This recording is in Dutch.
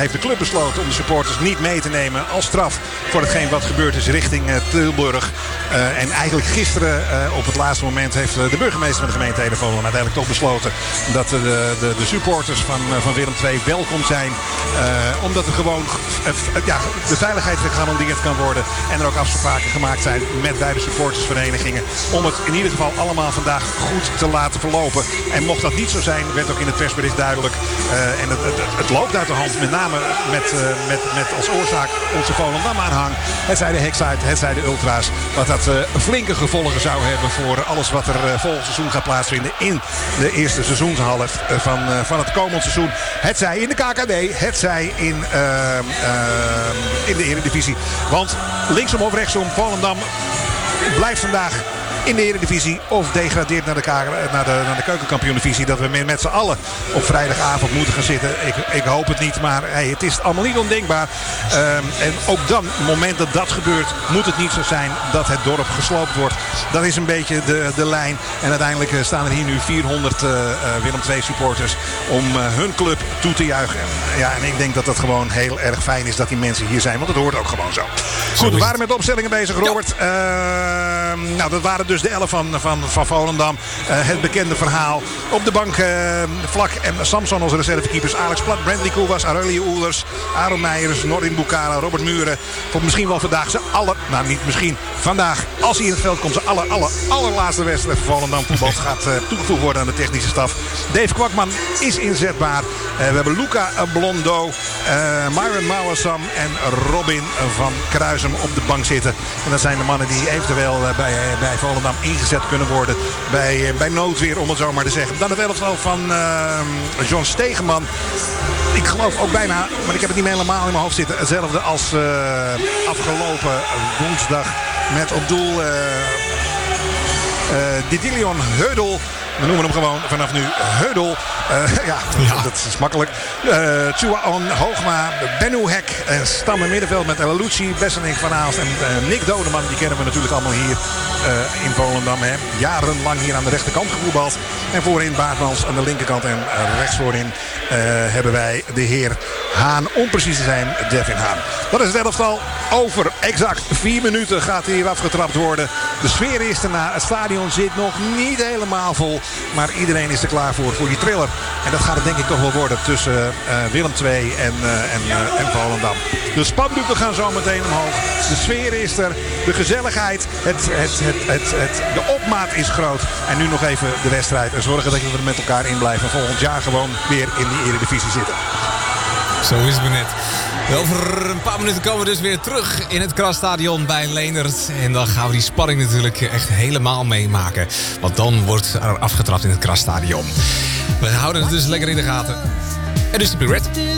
heeft de club besloten om de supporters niet mee te nemen als straf voor hetgeen wat gebeurd is richting Tilburg. En eigenlijk gisteren op het laatste moment heeft de burgemeester van de gemeente Edevolen uiteindelijk toch besloten dat de supporters van Willem II welkom zijn. Omdat er gewoon de veiligheid gegarandeerd kan worden. En er ook afspraken gemaakt zijn met beide supportersverenigingen. Om het in ieder geval allemaal vandaag goed te laten verlopen. En mocht dat niet zo zijn, werd ook in het persbericht duidelijk. En het loopt uit de hand. Met name met als oorzaak onze Volendam aanhang. Het zij de Hexite, het zij de Ultra's. Wat dat flinke gevolgen zou hebben voor alles wat er volgend seizoen gaat plaatsvinden. In de eerste seizoenshelft van het komend seizoen. Het zij in de KKD, het zij in de Eredivisie. Want linksom of rechtsom, Volendam blijft vandaag in de Eredivisie of degradeert naar de keukenkampioen-divisie. Dat we met z'n allen op vrijdagavond moeten gaan zitten. Ik hoop het niet, maar het is allemaal niet ondenkbaar. En ook dan, op het moment dat dat gebeurt, moet het niet zo zijn dat het dorp gesloopt wordt. Dat is een beetje de lijn. En uiteindelijk staan er hier nu 400 Willem II supporters om hun club toe te juichen. Ja, en ik denk dat dat gewoon heel erg fijn is dat die mensen hier zijn. Want het hoort ook gewoon zo. Goed, we waren met de opstellingen bezig, Robert. Nou, dat waren dus de 11 van Volendam. Het bekende verhaal. Op de bank Vlak en Samson als reservekeepers. Alex Plat, Bradley Koolwas, Aurelio Oelders, Aaron Meijers, Norin Bukara, Robert Muren. Voor misschien wel vandaag niet misschien. Vandaag, als hij in het veld komt, zijn allerlaatste wedstrijd voor Volendam voetbal gaat toegevoegd worden aan de technische staf. Dave Kwakman is inzetbaar. We hebben Luca Blondo, Myron Mauersam en Robin van Kruisem op de bank zitten. En dat zijn de mannen die eventueel bij Volendam ingezet kunnen worden bij noodweer, om het zo maar te zeggen. Dan het elftal van John Stegeman. Ik geloof ook bijna, maar ik heb het niet meer helemaal in mijn hoofd zitten, hetzelfde als afgelopen woensdag met op doel Didilion Heudel. We noemen hem gewoon vanaf nu Heudel. Dat is makkelijk. Tsuaon, Hoogma, Bennu Hek, Stam in middenveld met Elucci, Bessening van Aalst en Nick Dodeman. Die kennen we natuurlijk allemaal hier in Volendam. Hè. Jarenlang hier aan de rechterkant gevoetbald. En voorin Baartmans aan de linkerkant en rechts voorin hebben wij de heer Haan. Om precies te zijn, Devin Haan. Dat is het elftal. Over exact 4 minuten gaat hier afgetrapt worden. De sfeer is erna. Het stadion zit nog niet helemaal vol. Maar iedereen is er klaar voor die thriller. En dat gaat het denk ik toch wel worden tussen Willem II en Volendam. De spandoeken gaan zo meteen omhoog. De sfeer is er. De gezelligheid. De opmaat is groot. En nu nog even de wedstrijd. En zorgen dat we er met elkaar in blijven. En volgend jaar gewoon weer in die Eredivisie zitten. Zo is het maar net. Over een paar minuten komen we dus weer terug in het Krasstadion bij Leendert. En dan gaan we die spanning natuurlijk echt helemaal meemaken. Want dan wordt er afgetrapt in het Krasstadion. We houden het dus lekker in de gaten. En dus de Pirate.